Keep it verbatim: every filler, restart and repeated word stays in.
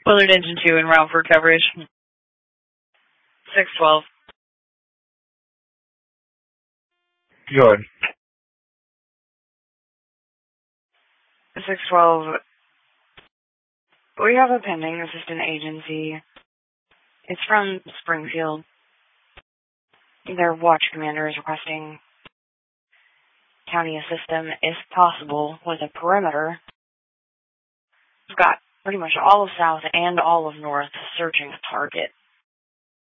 Willard Engine two en route for coverage. six twelve. Good. six twelve. We have a pending assistant agency. It's from Springfield. Their watch commander is requesting county assist them, if possible, with a perimeter. We've got pretty much all of South and all of North searching the target.